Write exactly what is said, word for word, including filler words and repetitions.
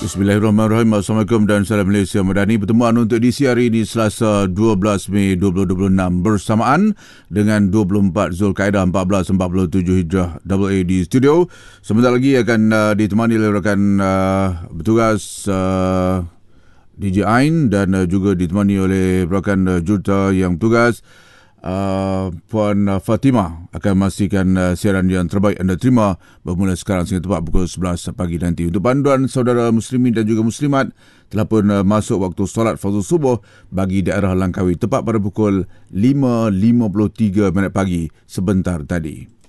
Bismillahirrahmanirrahim. Assalamualaikum dan salam Malaysia Madani. Pertemuan untuk edisi hari ini Selasa dua belas Mei dua ribu dua puluh enam bersamaan dengan dua puluh empat Zulkaidah empat belas empat puluh tujuh Hijrah A A di studio. Sebentar lagi akan uh, ditemani oleh rakan uh, bertugas uh, D J Ain dan uh, juga ditemani oleh rakan uh, jurta yang bertugas. Uh, Puan Fatimah akan memastikan uh, siaran yang terbaik anda terima bermula sekarang sehingga tepat pukul sebelas pagi nanti. Untuk panduan saudara muslimin dan juga muslimat, telah pun uh, masuk waktu solat fardu subuh bagi daerah Langkawi tepat pada pukul lima lima puluh tiga minit pagi sebentar tadi.